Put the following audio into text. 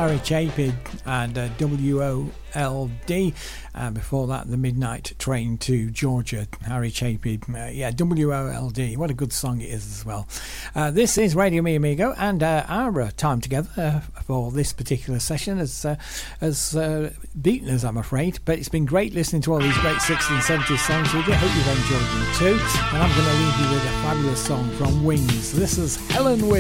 Harry Chapin and WOLD. Before that, The Midnight Train to Georgia, Harry Chapin. WOLD. What a good song it is as well. This is Radio Me Amigo, and our time together for this particular session has beaten us, I'm afraid. But it's been great listening to all these great 60s and 70s songs with you. Hope you've enjoyed them too. And I'm going to leave you with a fabulous song from Wings. This is Helen Wings.